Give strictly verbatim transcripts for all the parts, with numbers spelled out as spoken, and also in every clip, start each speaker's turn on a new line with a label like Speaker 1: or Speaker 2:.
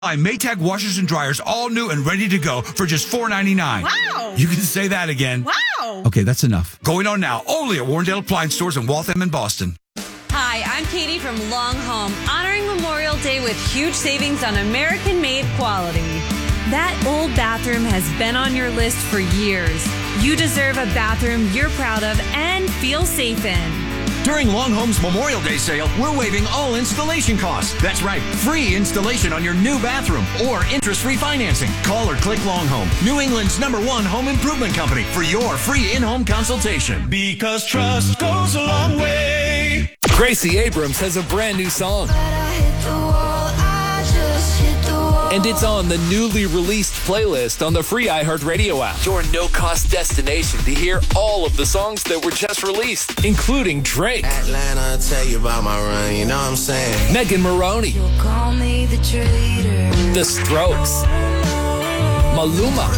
Speaker 1: Buy Maytag washers and dryers, all new and ready to go for just four ninety-nine.
Speaker 2: Wow!
Speaker 1: You can say that again.
Speaker 2: Wow!
Speaker 1: Okay, that's enough. Going on now, only at Warrendale Appliance Stores in Waltham and Boston.
Speaker 3: Hi, I'm Katie from Long Home, honoring Memorial Day with huge savings on American-made quality. That old bathroom has been on your list for years. You deserve a bathroom you're proud of and feel safe in.
Speaker 4: During Long Home's Memorial Day sale, we're waiving all installation costs. That's right, free installation on your new bathroom or interest-free financing. Call or click Long Home, New England's number one home improvement company, for your free in-home consultation.
Speaker 5: Because trust goes a long way.
Speaker 6: Gracie Abrams has a brand new song. And it's on the newly released playlist on the free iHeartRadio app. Your no-cost destination to hear all of the songs that were just released, including Drake,
Speaker 7: Atlanta, tell you about my run, you know what I'm saying?
Speaker 6: Megan Maroney,
Speaker 8: Call me the traitor.
Speaker 6: The Strokes, Maluma,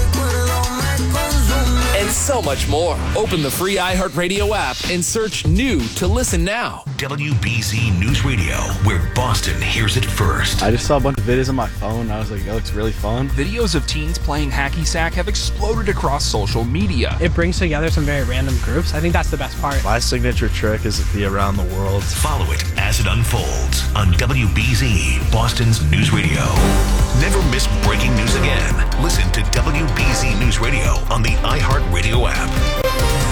Speaker 6: and so much more. Open the free iHeartRadio app and search New to listen now.
Speaker 9: W B Z News Radio, where Boston hears it first.
Speaker 10: I just saw a bunch of videos on my phone. I was like, it looks really fun.
Speaker 11: Videos of teens playing hacky sack have exploded across social media.
Speaker 12: It brings together some very random groups. I think that's the best part.
Speaker 10: My signature trick is to be around the world.
Speaker 9: Follow it as it unfolds on W B Z, Boston's News Radio. Never miss breaking news again. Listen to W B Z News Radio on the iHeartRadio app.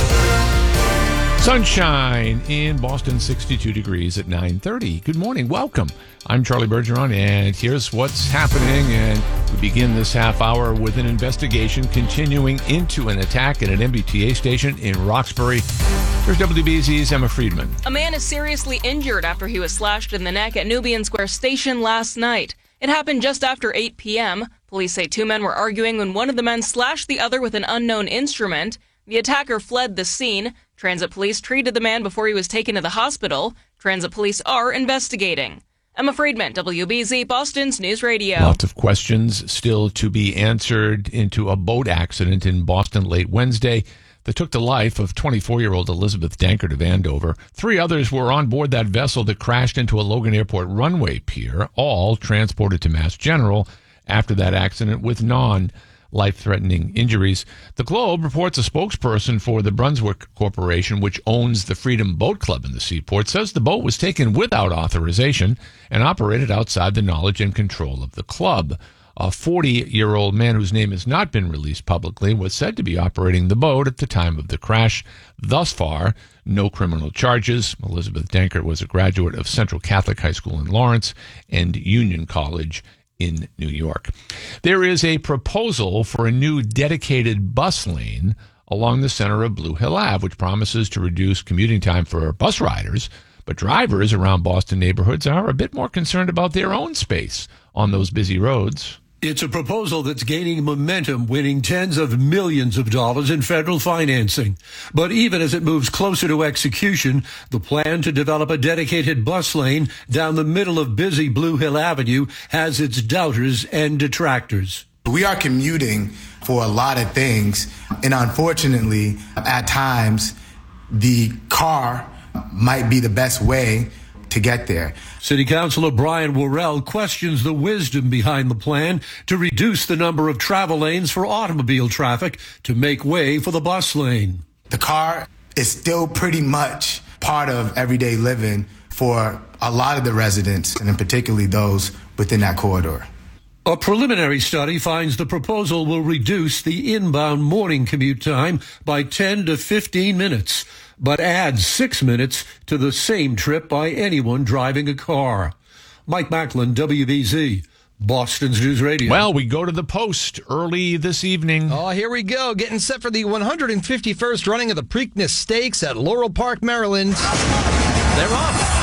Speaker 13: Sunshine in Boston, sixty-two degrees at nine thirty. Good morning. Welcome. I'm Charlie Bergeron, and here's what's happening. And we begin this half hour with an investigation continuing into an attack at an M B T A station in Roxbury. Here's W B Z's Emma Friedman.
Speaker 14: A man is seriously injured after he was slashed in the neck at Nubian Square Station last night. It happened just after eight p.m. Police say two men were arguing when one of the men slashed the other with an unknown instrument. The attacker fled the scene. Transit police treated the man before he was taken to the hospital. Transit police are investigating. Emma Friedman, W B Z, Boston's News Radio.
Speaker 13: Lots of questions still to be answered into a boat accident in Boston late Wednesday that took the life of twenty-four-year-old Elizabeth Dankert of Andover. Three others were on board that vessel that crashed into a Logan Airport runway pier, all transported to Mass General after that accident with non life-threatening injuries. The Globe reports a spokesperson for the Brunswick Corporation, which owns the Freedom Boat Club in the Seaport, says the boat was taken without authorization and operated outside the knowledge and control of the club. A forty-year-old man whose name has not been released publicly was said to be operating the boat at the time of the crash. Thus far, no criminal charges. Elizabeth Dankert was a graduate of Central Catholic High School in Lawrence and Union College in New York. There is a proposal for a new dedicated bus lane along the center of Blue Hill Avenue, which promises to reduce commuting time for bus riders. But drivers around Boston neighborhoods are a bit more concerned about their own space on those busy roads.
Speaker 15: It's a proposal that's gaining momentum, winning tens of millions of dollars in federal financing. But even as it moves closer to execution, the plan to develop a dedicated bus lane down the middle of busy Blue Hill Avenue has its doubters and detractors.
Speaker 16: We are commuting for a lot of things, and unfortunately, at times, the car might be the best way to get there.
Speaker 15: City Councilor Brian Worrell questions the wisdom behind the plan to reduce the number of travel lanes for automobile traffic to make way for the bus lane.
Speaker 16: The car is still pretty much part of everyday living for a lot of the residents, and in particularly those within that corridor.
Speaker 15: A preliminary study finds the proposal will reduce the inbound morning commute time by ten to fifteen minutes, but adds six minutes to the same trip by anyone driving a car. Mike Macklin, W B Z, Boston's News Radio.
Speaker 13: Well, we go to the Post early this evening.
Speaker 17: Oh, here we go. Getting set for the one hundred fifty-first running of the Preakness Stakes at Laurel Park, Maryland. They're off.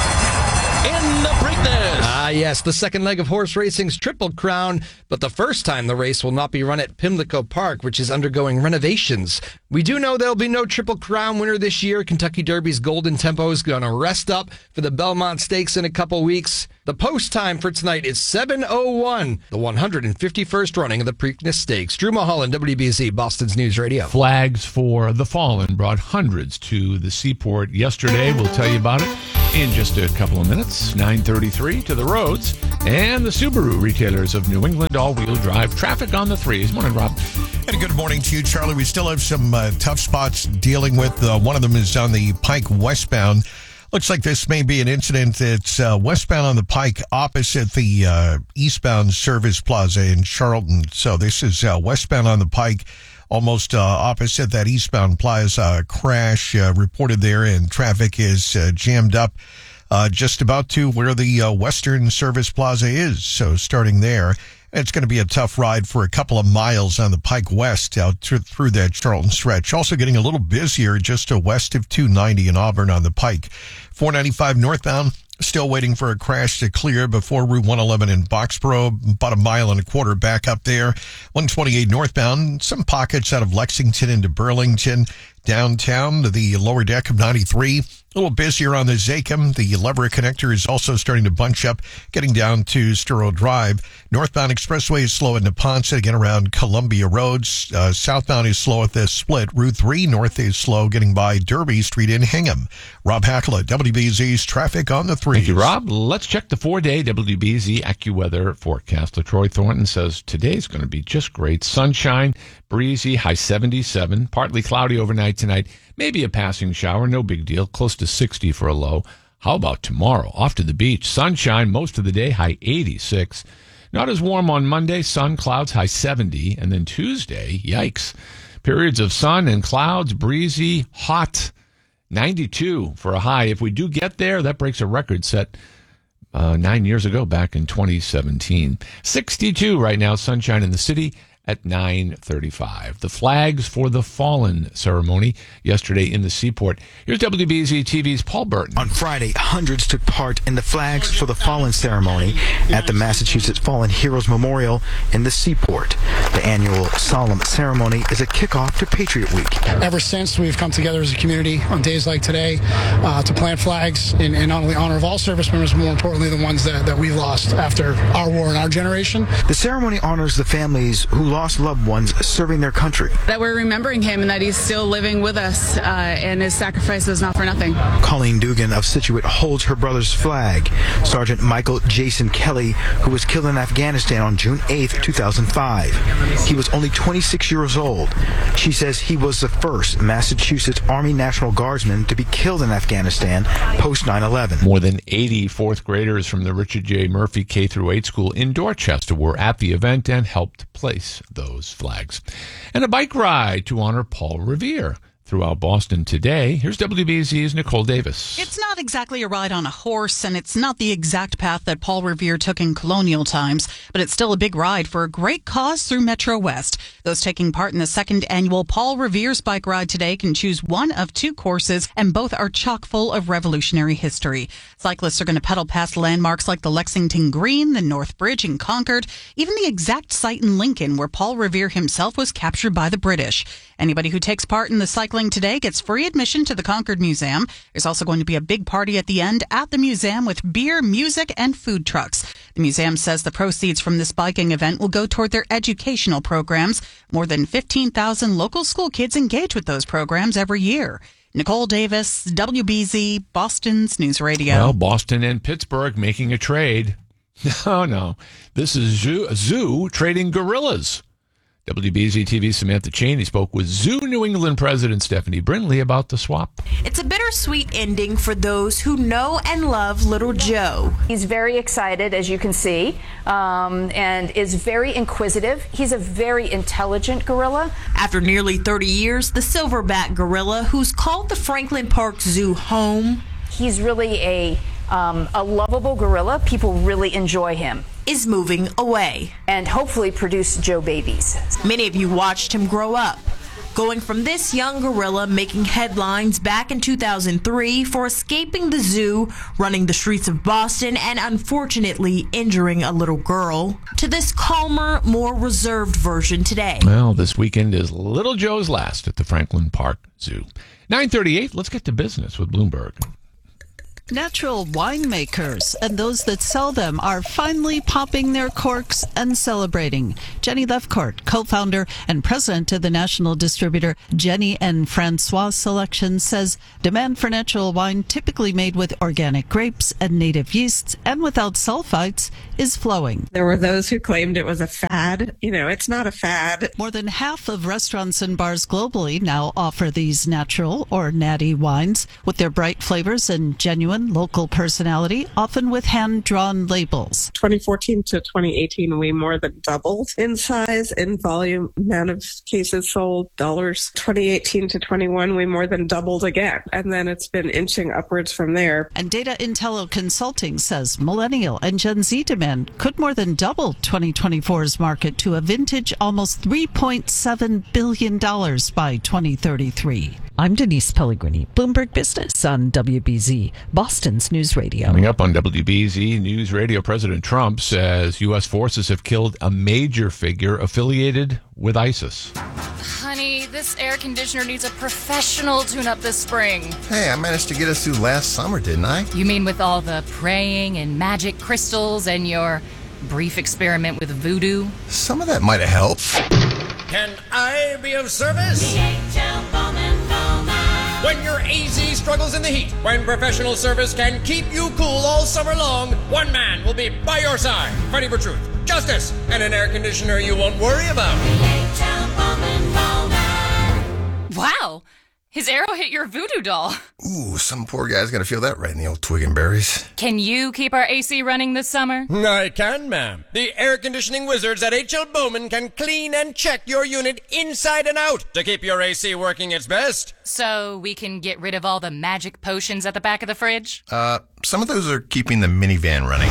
Speaker 17: In the Preakness. Ah, yes, the second leg of horse racing's Triple Crown, but the first time the race will not be run at Pimlico Park, which is undergoing renovations. We do know there'll be no Triple Crown winner this year. Kentucky Derby's Golden Tempo is going to rest up for the Belmont Stakes in a couple weeks. The post time for tonight is seven oh one, the one hundred fifty-first running of the Preakness Stakes. Drew Mulholland, W B Z, Boston's News Radio.
Speaker 13: Flags for the Fallen brought hundreds to the Seaport yesterday. We'll tell you about it In just a couple of minutes, nine thirty-three to the roads and the Subaru retailers of New England all-wheel drive traffic on the threes. Morning, Rob.
Speaker 2: And a good morning to you, Charlie. We still have some uh, tough spots dealing with. Uh, one of them is on the Pike westbound. Looks like this may be an incident that's uh, westbound on the Pike opposite the uh, eastbound Service Plaza in Charlton. So this is uh, westbound on the Pike, almost uh, opposite that eastbound plaza. Crash uh, reported there, and traffic is uh, jammed up uh, just about to where the uh, Western Service Plaza is. So starting there, it's going to be a tough ride for a couple of miles on the Pike West out to, through that Charlton stretch. Also getting a little busier just to west of two ninety in Auburn on the Pike. four ninety-five northbound, still waiting for a crash to clear before Route one eleven in Boxborough, about a mile and a quarter back up there. one twenty-eight northbound, some pockets out of Lexington into Burlington. Downtown to the lower deck of ninety-three. A little busier on the Zachem. The Leverett connector is also starting to bunch up, getting down to Sturrow Drive. Northbound expressway is slow at Neponset, again around Columbia Roads. Uh, southbound is slow at the split. Route three north is slow, getting by Derby Street in Hingham. Rob Hackler, W B Z's traffic on the three.
Speaker 13: Thank you, Rob. Let's check the four-day W B Z AccuWeather forecast. LaTroy Thornton says today's going to be just great. Sunshine, breezy, high seventy-seven, partly cloudy overnight tonight. Maybe a passing shower, no big deal, close to sixty for a low. How about tomorrow? Off to the beach, sunshine most of the day, high eighty-six. Not as warm on Monday, sun, clouds, high seventy. And then Tuesday, yikes, periods of sun and clouds, breezy, hot, ninety-two for a high. If we do get there, that breaks a record set uh, nine years ago, back in twenty seventeen. sixty-two right now, sunshine in the city at nine thirty-five. The flags for the Fallen ceremony yesterday in the Seaport. Here's W B Z T V's Paul Burton.
Speaker 18: On Friday, hundreds took part in the Flags for the Fallen ceremony at the Massachusetts Fallen Heroes Memorial in the Seaport. The annual solemn ceremony is a kickoff to Patriot Week.
Speaker 19: Ever since, we've come together as a community on days like today uh, to plant flags in, in not only honor of all service members, but more importantly, the ones that, that we've lost after our war and our generation.
Speaker 18: The ceremony honors the families who lost lost loved ones serving their country.
Speaker 20: That we're remembering him and that he's still living with us, uh, and his sacrifice was not for nothing.
Speaker 18: Colleen Dugan of Scituate holds her brother's flag. Sergeant Michael Jason Kelly, who was killed in Afghanistan on June eighth, two thousand five. He was only twenty-six years old. She says he was the first Massachusetts Army National Guardsman to be killed in Afghanistan post nine eleven.
Speaker 13: More than eighty fourth graders from the Richard J. Murphy K through eight school in Dorchester were at the event and helped place those flags. And a bike ride to honor Paul Revere throughout Boston today. Here's W B Z's Nicole Davis.
Speaker 21: It's not exactly a ride on a horse, and it's not the exact path that Paul Revere took in colonial times, but it's still a big ride for a great cause through Metro West. Those taking part in the second annual Paul Revere's bike ride today can choose one of two courses, and both are chock full of revolutionary history. Cyclists are going to pedal past landmarks like the Lexington Green, the North Bridge in Concord, even the exact site in Lincoln where Paul Revere himself was captured by the British. Anybody who takes part in the cycling today gets free admission to the Concord Museum. There's also going to be a big party at the end at the museum with beer, music, and food trucks. The museum says the proceeds from this biking event will go toward their educational programs. More than fifteen thousand local school kids engage with those programs every year. Nicole Davis, W B Z, Boston's News Radio.
Speaker 13: Well, Boston and Pittsburgh making a trade. No, no. This is Zoo, Zoo trading gorillas. W B Z T V's Samantha Cheney spoke with Zoo New England President Stephanie Brindley about the swap.
Speaker 22: It's a bittersweet ending for those who know and love Little Joe.
Speaker 23: He's very excited, as you can see, um, and is very inquisitive. He's a very intelligent gorilla.
Speaker 22: After nearly thirty years, the silverback gorilla, who's called the Franklin Park Zoo home,
Speaker 23: he's really a um, a lovable gorilla. People really enjoy him.
Speaker 22: Is moving away
Speaker 23: and hopefully produce Joe babies.
Speaker 22: Many of you watched him grow up, going from this young gorilla making headlines back in two thousand three for escaping the zoo, running the streets of Boston, and unfortunately injuring a little girl, to this calmer, more reserved version today.
Speaker 13: Well, this weekend is Little Joe's last at the Franklin Park Zoo. nine thirty-eight, let's get to business with Bloomberg.
Speaker 21: Natural winemakers and those that sell them are finally popping their corks and celebrating. Jenny Lefcourt, co-founder and president of the national distributor Jenny and Francois Selection, says demand for natural wine, typically made with organic grapes and native yeasts and without sulfites, is flowing.
Speaker 1: There were those who claimed it was a fad. You know, it's not a fad.
Speaker 21: More than half of restaurants and bars globally now offer these natural or natty wines with their bright flavors and genuine local personality, often with hand-drawn labels.
Speaker 1: twenty fourteen to twenty eighteen, we more than doubled in size, in volume, amount of cases sold, dollars. twenty eighteen to twenty-one, we more than doubled again. And then it's been inching upwards from there.
Speaker 21: And Data Intello Consulting says millennial and Gen Z demand could more than double twenty twenty-four's market to a vintage almost three point seven billion dollars by twenty thirty-three.
Speaker 3: I'm Denise Pellegrini, Bloomberg Business on W B Z, Boston's News Radio.
Speaker 13: Coming up on W B Z News Radio, President Trump says U S forces have killed a major figure affiliated with ISIS.
Speaker 4: Honey, this air conditioner needs a professional tune-up this spring.
Speaker 24: Hey, I managed to get us through last summer, didn't I?
Speaker 4: You mean with all the praying and magic crystals and your brief experiment with voodoo?
Speaker 24: Some of that might have helped.
Speaker 25: Can I be of service? When your A Z struggles in the heat, when professional service can keep you cool all summer long, one man will be by your side, fighting for truth, justice, and an air conditioner you won't worry about.
Speaker 4: Wow! His arrow hit your voodoo doll.
Speaker 24: Ooh, some poor guy's gonna feel that right in the old twig and berries.
Speaker 4: Can you keep our A C running this summer?
Speaker 25: I can, ma'am. The air conditioning wizards at H L Bowman can clean and check your unit inside and out to keep your A C working its best.
Speaker 4: So we can get rid of all the magic potions at the back of the fridge?
Speaker 24: Uh, some of those are keeping the minivan running.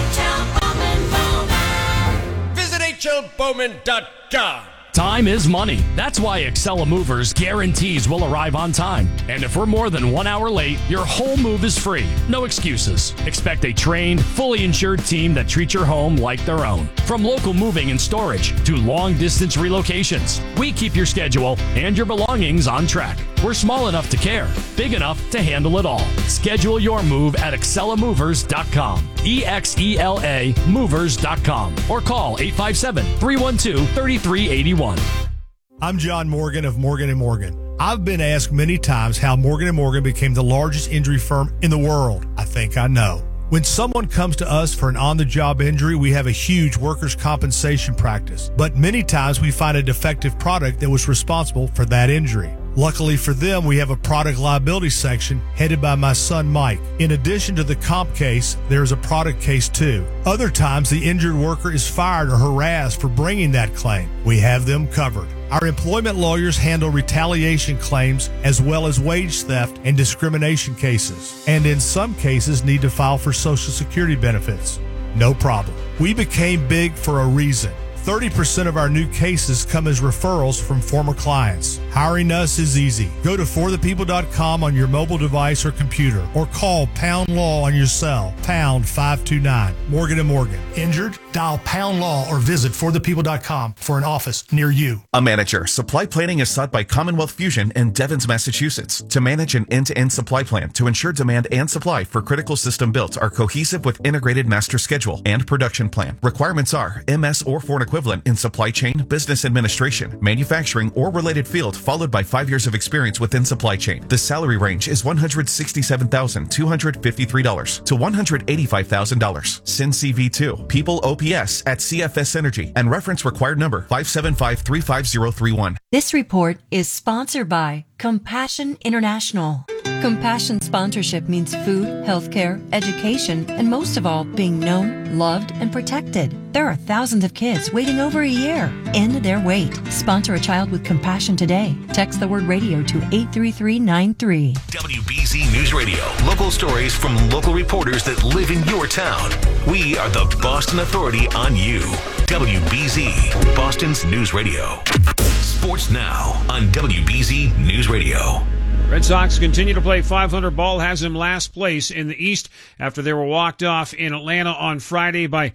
Speaker 25: Visit H L Bowman dot com.
Speaker 26: Time is money. That's why Excella Movers guarantees we'll arrive on time. And if we're more than one hour late, your whole move is free. No excuses. Expect a trained, fully insured team that treats your home like their own. From local moving and storage to long-distance relocations, we keep your schedule and your belongings on track. We're small enough to care, big enough to handle it all. Schedule your move at Excella Movers dot com. E X E L A Movers dot com. Or call eight five seven, three one two, three three eight one.
Speaker 27: I'm John Morgan of Morgan and Morgan. I've been asked many times how Morgan and Morgan became the largest injury firm in the world. I think I know. When someone comes to us for an on-the-job injury, we have a huge workers' compensation practice. But many times we find a defective product that was responsible for that injury. Luckily for them, we have a product liability section headed by my son, Mike. In addition to the comp case, there is a product case too. Other times, the injured worker is fired or harassed for bringing that claim. We have them covered. Our employment lawyers handle retaliation claims as well as wage theft and discrimination cases, and in some cases need to file for Social Security benefits. No problem. We became big for a reason. thirty percent of our new cases come as referrals from former clients. Hiring us is easy. Go to for the people dot com on your mobile device or computer, or call Pound Law on your cell, pound five two nine. Morgan and Morgan. Injured? Dial Pound Law or visit for the people dot com for an office near you.
Speaker 28: A manager. Supply planning is sought by Commonwealth Fusion in Devens, Massachusetts. To manage an end-to-end supply plan to ensure demand and supply for critical system builds are cohesive with integrated master schedule and production plan. Requirements are M S or foreign equivalent in supply chain, business administration, manufacturing, or related field, followed by five years of experience within supply chain. The salary range is one hundred sixty-seven thousand two hundred fifty-three dollars to one hundred eighty-five thousand dollars. Send C V to People O P S at C F S Energy and reference required number five seven five, three five zero three one.
Speaker 29: This report is sponsored by Compassion International. Compassion sponsorship means food, healthcare, education, and most of all, being known, loved, and protected. There are thousands of kids waiting over a year. End their wait. Sponsor a child with compassion today. Text the word radio to eight three three nine three.
Speaker 9: W B Z News Radio. Local stories from local reporters that live in your town. We are the Boston Authority on you. W B Z, Boston's News Radio. Sports now on W B Z News Radio.
Speaker 30: Red Sox continue to play five hundred ball, has them last place in the East after they were walked off in Atlanta on Friday by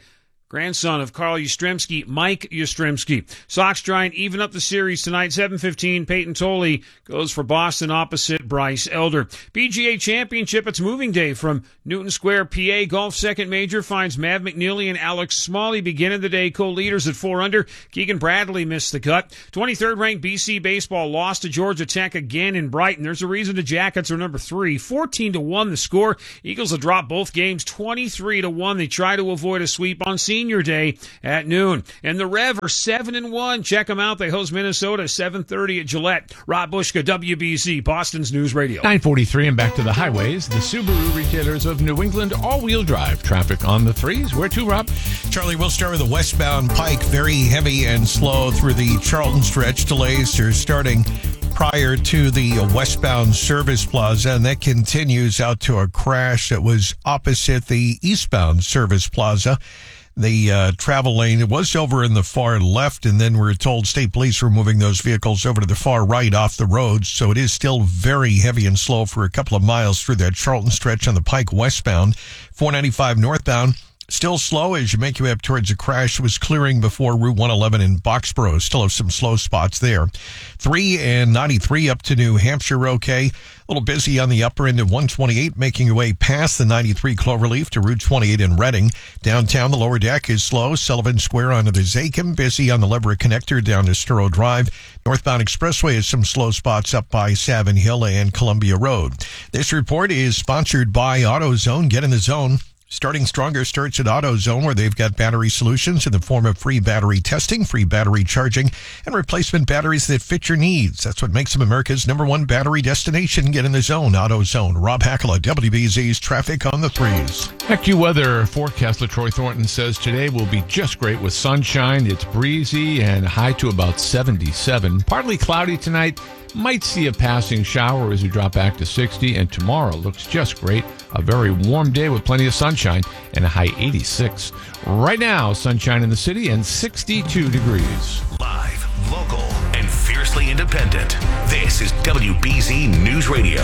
Speaker 30: grandson of Carl Yastrzemski, Mike Yastrzemski. Sox try and even up the series tonight. seven fifteen, Peyton Tolley goes for Boston opposite Bryce Elder. P G A Championship, it's moving day from Newton Square, P A. Golf second major finds Mav McNeely and Alex Smalley beginning the day co-leaders at four under. Keegan Bradley missed the cut. twenty-third ranked B C baseball lost to Georgia Tech again in Brighton. There's a reason the Jackets are number three. fourteen to one the score. Eagles will drop both games twenty-three to one. They try to avoid a sweep on senior day at noon. And the Rev are seven and one. Check them out. They host Minnesota seven thirty at Gillette. Rob Bushka, W B C, Boston's News Radio.
Speaker 13: nine forty-three and back to the highways. The Subaru retailers of New England all-wheel drive traffic on the threes. Where to, Rob?
Speaker 2: Charlie, we'll start with the westbound Pike. Very heavy and slow through the Charlton stretch. Delays are starting prior to the westbound Service Plaza, and that continues out to a crash that was opposite the eastbound Service Plaza. The uh, travel lane, it was over in the far left, and then we're told state police were moving those vehicles over to the far right off the road, so it is still very heavy and slow for a couple of miles through that Charlton stretch on the Pike westbound. four ninety-five northbound, still slow as you make your way up towards the crash. It was clearing before Route one eleven in Boxborough. Still have some slow spots there. three and ninety-three up to New Hampshire, okay. A little busy on the upper end of one twenty-eight, making your way past the ninety-three Cloverleaf to Route twenty-eight in Reading. Downtown, the lower deck is slow. Sullivan Square onto the Zakim. Busy on the Leverett Connector down to Sturrow Drive. Northbound Expressway has some slow spots up by Savin Hill and Columbia Road. This report is sponsored by AutoZone. Get in the zone. Starting stronger starts at AutoZone, where they've got battery solutions in the form of free battery testing, free battery charging, and replacement batteries that fit your needs. That's what makes them America's number one battery destination. Get in the zone. AutoZone. Rob Hackala, W B Z's Traffic on the Threes.
Speaker 13: AccuWeather forecaster Troy Thornton says today will be just great with sunshine. It's breezy and high to about seventy-seven. Partly cloudy tonight. Might see a passing shower as we drop back to sixty, and tomorrow looks just great. A very warm day with plenty of sunshine and a high eighty-six. Right now, sunshine in the city and sixty-two degrees.
Speaker 9: Live, local, and fiercely independent. This is W B Z News Radio.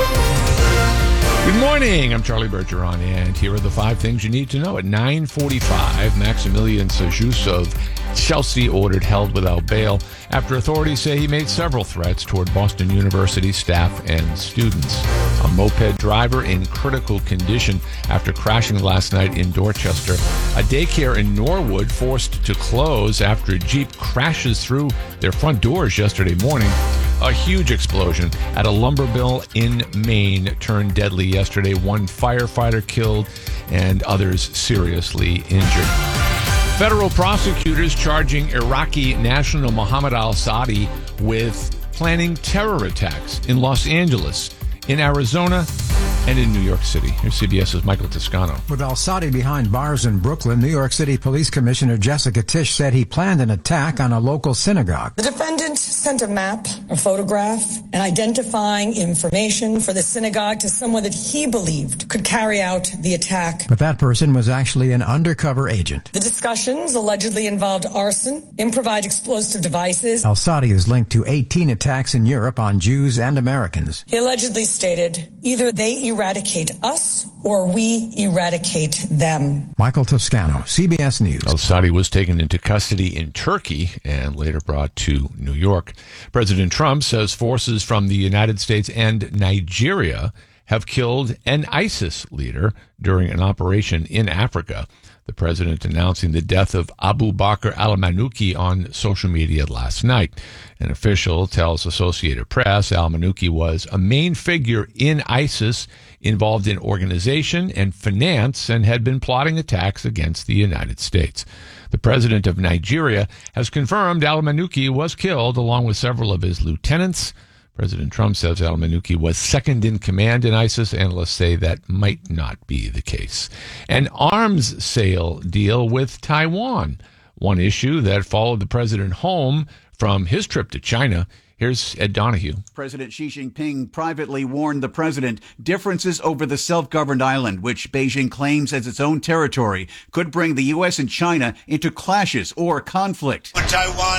Speaker 13: Good morning. I'm Charlie Bergeron, and here are the five things you need to know. At nine forty-five, Maximilian Sajus of Chelsea ordered held without bail after authorities say he made several threats toward Boston University staff and students. A moped driver in critical condition after crashing last night in Dorchester. A daycare in Norwood forced to close after a Jeep crashes through their front doors yesterday morning. A huge explosion at a lumber mill in Maine turned deadly yesterday. One firefighter killed and others seriously injured. Federal prosecutors charging Iraqi national Mohammed al-Sadi with planning terror attacks in Los Angeles, in Arizona, and in New York City. Here's CBS's Michael Toscano.
Speaker 5: With al-Sadi behind bars in Brooklyn, New York City Police Commissioner Jessica Tisch said he planned an attack on a local synagogue.
Speaker 6: The defendant sent a map, a photograph, and identifying information for the synagogue to someone that he believed could carry out the attack.
Speaker 5: But that person was actually an undercover agent.
Speaker 6: The discussions allegedly involved arson, improvised explosive devices.
Speaker 5: Al-Sadi is linked to eighteen attacks in Europe on Jews and Americans.
Speaker 6: He allegedly stated, either they eradicate us or we eradicate them.
Speaker 5: Michael Toscano, C B S News.
Speaker 13: Al-Sadi was taken into custody in Turkey and later brought to New York. President Trump says forces from the United States and Nigeria have killed an ISIS leader during an operation in Africa. The president announcing the death of Abu Bakr al-Manuki on social media last night. An official tells Associated Press al-Manuki was a main figure in ISIS, involved in organization and finance, and had been plotting attacks against the United States. The president of Nigeria has confirmed al-Manuki was killed along with several of his lieutenants. President Trump says al-Manuki was second in command in ISIS. Analysts say that might not be the case. An arms sale deal with Taiwan, one issue that followed the president home from his trip to China. Here's Ed Donahue.
Speaker 7: President Xi Jinping privately warned the president differences over the self-governed island, which Beijing claims as its own territory, could bring the U S and China into clashes or conflict.
Speaker 8: On Taiwan,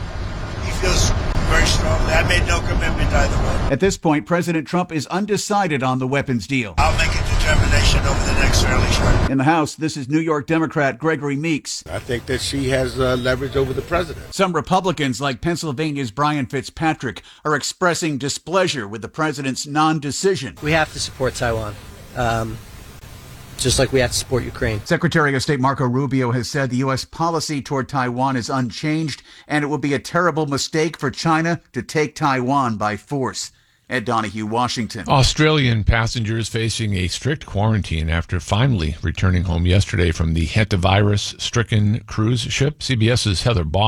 Speaker 8: he feels very strongly. I made no commitment either way.
Speaker 7: At this point, President Trump is undecided on the weapons deal.
Speaker 8: I'll make it to determination over the next fairly short.
Speaker 7: In the House, this is New York Democrat Gregory Meeks.
Speaker 10: I think that she has uh, leverage over the president.
Speaker 7: Some Republicans, like Pennsylvania's Brian Fitzpatrick, are expressing displeasure with the president's non-decision.
Speaker 11: We have to support Taiwan. Um, just like we have to support Ukraine.
Speaker 7: Secretary of State Marco Rubio has said the U S policy toward Taiwan is unchanged, and it would be a terrible mistake for China to take Taiwan by force. Ed Donahue, Washington.
Speaker 13: Australian passengers facing a strict quarantine after finally returning home yesterday from the hantavirus-stricken cruise ship. CBS's Heather Ball